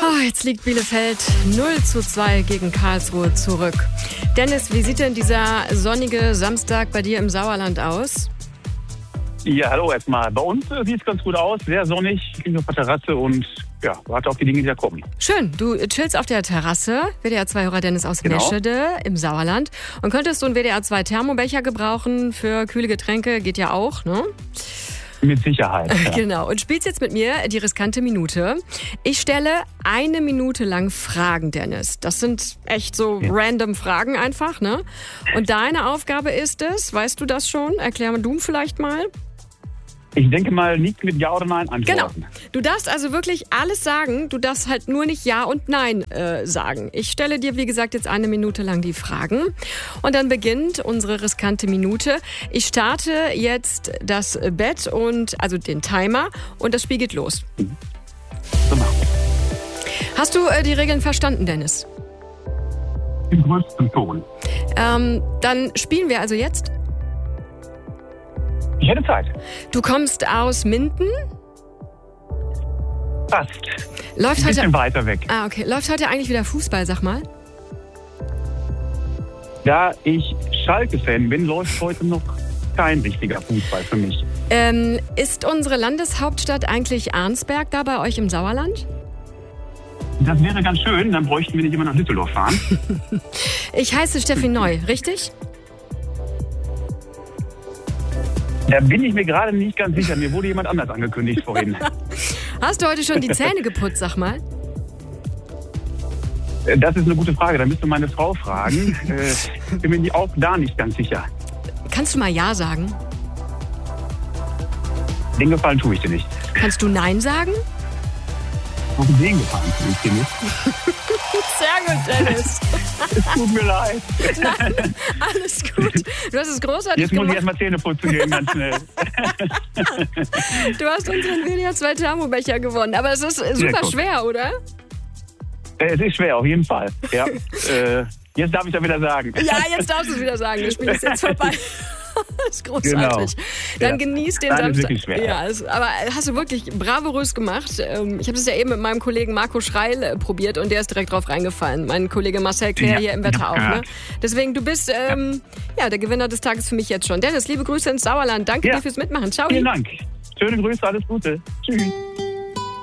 Jetzt liegt Bielefeld 0:2 gegen Karlsruhe zurück. Dennis, wie sieht denn dieser sonnige Samstag bei dir im Sauerland aus? Ja, hallo erstmal. Bei uns sieht es ganz gut aus, sehr sonnig, ich bin auf der Terrasse und warte auf die Dinge, die da kommen. Schön, du chillst auf der Terrasse, WDR-2-Hörer Dennis aus Meschede im Sauerland. Und könntest du einen WDR-2-Thermobecher gebrauchen für kühle Getränke? Geht ja auch, ne? Mit Sicherheit. Ja. Genau. Und spielst jetzt mit mir die riskante Minute. Ich stelle 1 Minute lang Fragen, Dennis. Das sind echt so random Fragen einfach, ne? Und deine Aufgabe ist es, weißt du das schon? Erklär mal du vielleicht mal. Ich denke mal, nicht mit Ja oder Nein antworten. Genau. Du darfst also wirklich alles sagen. Du darfst halt nur nicht Ja und Nein sagen. Ich stelle dir, wie gesagt, jetzt 1 Minute lang die Fragen. Und dann beginnt unsere riskante Minute. Ich starte jetzt das Bett also den Timer. Und das Spiel geht los. So machen. Hast du die Regeln verstanden, Dennis? Im größten Ton. Dann spielen wir also jetzt. Ich hätte Zeit. Du kommst aus Minden? Fast. Läuft Ein bisschen heute. weiter weg. Ah, okay. Läuft heute eigentlich wieder Fußball, sag mal? Da ich Schalke-Fan bin, läuft heute noch kein richtiger Fußball für mich. Ist unsere Landeshauptstadt eigentlich Arnsberg da bei euch im Sauerland? Das wäre ganz schön, dann bräuchten wir nicht immer nach Düsseldorf fahren. Ich heiße Steffi Neu, richtig? Da bin ich mir gerade nicht ganz sicher. Mir wurde jemand anders angekündigt vorhin. Hast du heute schon die Zähne geputzt, sag mal? Das ist eine gute Frage. Da müsste meine Frau fragen. Bin mir auch da nicht ganz sicher. Kannst du mal Ja sagen? Den Gefallen tue ich dir nicht. Kannst du Nein sagen? Auch den Gefallen tue ich dir nicht. Sehr gut, Dennis. Es tut mir leid. Nein, alles gut. Du hast es großartig Jetzt muss ich gemacht. erstmal Zähne putzen gehen, ganz schnell. Du hast unseren WDR-2 Thermobecher gewonnen. Aber es ist super gut. schwer, oder? Es ist schwer, auf jeden Fall. Ja. Jetzt darf ich da wieder sagen. Ja, jetzt darfst du es wieder sagen. Das Spiel ist jetzt vorbei. Das ist großartig. Genau. Dann Ja. genieß den Nein, ist Samstag. wirklich schwer. Ja, aber hast du wirklich bravourös gemacht. Ich habe das ja eben mit meinem Kollegen Marco Schreil probiert und der ist direkt drauf reingefallen. Mein Kollege Marcel Claire hier im Wetter auch. Ne? Deswegen, du bist der Gewinner des Tages für mich jetzt schon. Dennis, liebe Grüße ins Sauerland. Danke dir fürs Mitmachen. Ciao. Vielen Dank. Schöne Grüße, alles Gute. Tschüss.